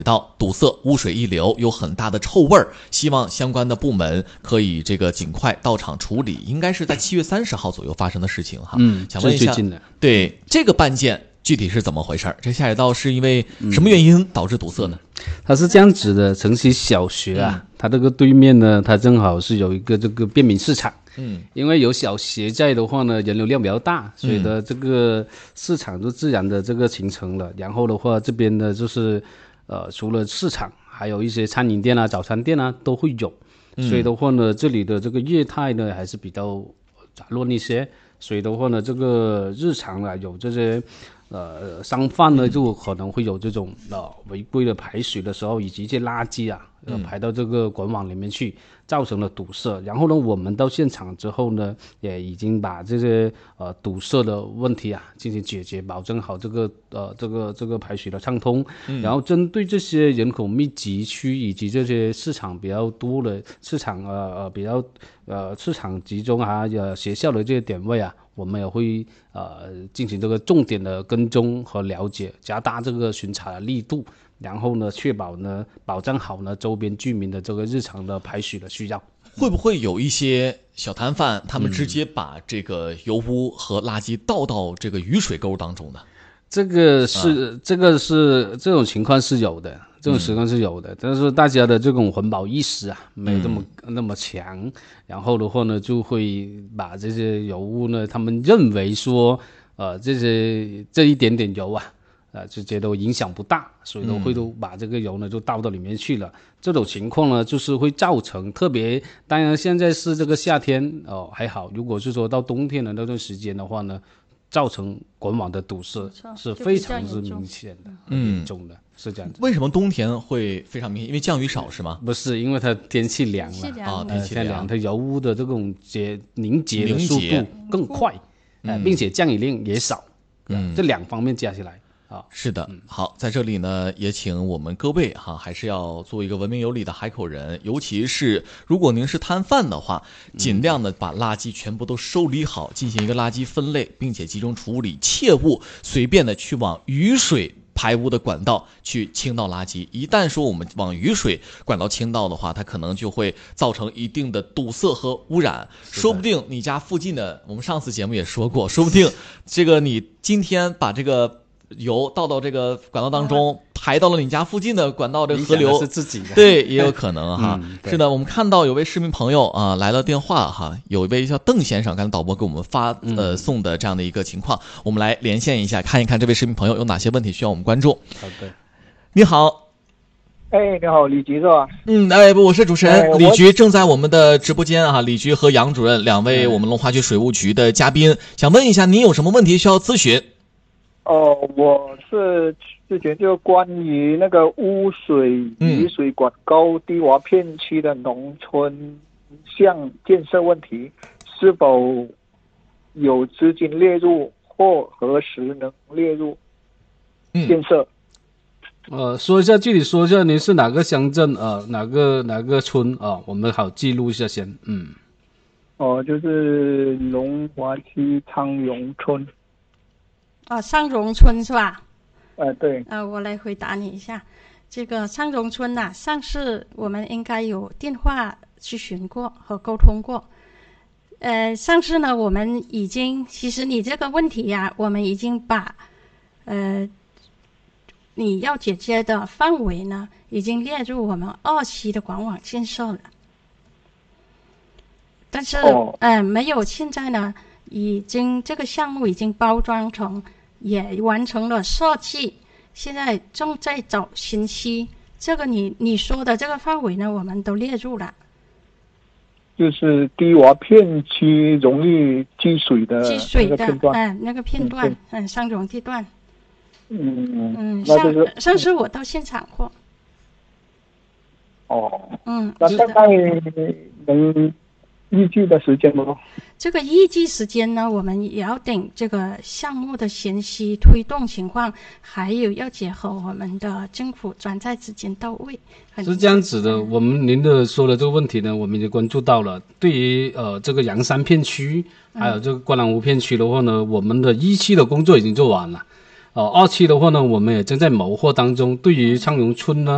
到堵塞、污水溢流，有很大的臭味儿，希望相关的部门可以这个尽快到场处理。应该是在7月30号左右发生的事情哈。想问一下，对这个办件具体是怎么回事？这下水道是因为什么原因导致堵塞呢？ 它是这样子的，城西小学啊，它这个对面呢，它正好是有一个这个便民市场。因为有小学在的话呢，人流量比较大，所以呢，这个市场就自然的这个形成了。然后的话，这边呢就是除了市场，还有一些餐饮店啊、早餐店啊都会有。所以的话呢，这里的这个业态呢还是比较杂乱一些。所以的话呢，这个日常啊有这些商贩呢就可能会有这种违规的排水的时候，以及一些垃圾啊排到这个管网里面去，造成了堵塞。然后呢，我们到现场之后呢，也已经把这些堵塞的问题啊进行解决，保证好这个排水的畅通。然后针对这些人口密集区以及这些市场比较多的市场比较市场集中啊学校的这些点位啊，我们也会进行这个重点的跟踪和了解，加大这个巡查的力度，然后呢，确保呢保障好呢周边居民的这个日常的排水的需要。 会不会有一些小摊贩，他们直接把这个油污和垃圾倒到这个雨水沟当中呢？ 这种情况是有的，这种情况是有的，但是大家的这种环保意识啊，没那么强，然后的话呢，就会把这些油污呢，他们认为说，这一点点油就觉得影响不大，所以都把这个油呢就倒到里面去了。这种情况呢，就是会造成特别，当然现在是这个夏天还好，如果是说到冬天的那段时间的话呢，造成管网的堵塞是非常之明显的，严重的，是这样子。 为什么冬天会非常明显？因为降雨少是吗？ 不是，因为它天气凉了天气凉， 它油污的这种凝结的速度更快，并且降雨量也少，这两方面加起来。 是的，好，在这里呢，也请我们各位还是要做一个文明有礼的海口人，尤其是如果您是摊贩的话，尽量的把垃圾全部都收理好，进行一个垃圾分类，并且集中处理，切勿随便的去往雨水排污的管道去倾倒垃圾。一旦说我们往雨水管道倾倒的话，它可能就会造成一定的堵塞和污染。说不定你家附近的，我们上次节目也说过，说不定这个你今天把这个油倒到这个管道当中，排到了你家附近的管道，这个河流是自己的， 对，也有可能是的，我们看到有位市民朋友来了电话有一位叫邓先生，刚才导播给我们发送的这样的一个情况，我们来连线一下，看一看这位市民朋友有哪些问题需要我们关注。 好的， 你好。 你好，李局是吧？ 不，我是主持人，李局正在我们的直播间李局和杨主任两位我们龙华区水务局的嘉宾，想问一下您有什么问题需要咨询？ 我是咨询就关于那个污水雨水管沟低洼片区的农村项建设问题，是否有资金列入或何时能列入建设？ 说一下具体说一下您是哪个乡镇哪个村我们好记录一下先。 就是龙华区昌荣村。 昌荣村是吧？ 对。 我来回答你一下，这个昌荣村上次我们应该有电话咨询过和沟通过。上次呢，我们已经，其实你这个问题我们已经把你要解决的范围呢，已经列入我们2期的管网建设了。但是没有，现在呢，已经这个项目已经包装成，也完成了设计，现在正在找信息。这个你说的这个范围呢，我们都列入了。 就是低洼片区容易积水的片段， 那个片段，昌荣地段。上次我到现场过。 那大概能预计的时间吗？ 这个预计时间呢，我们也要等这个项目的前期推动情况，还有要结合我们的政府专债资金到位。 是这样子的，您说的这个问题呢，我们也关注到了。对于这个阳山片区，还有这个观澜湖片区的话呢，我们的1期的工作已经做完了。2期的话呢，我们也正在谋划当中。对于昌荣村呢，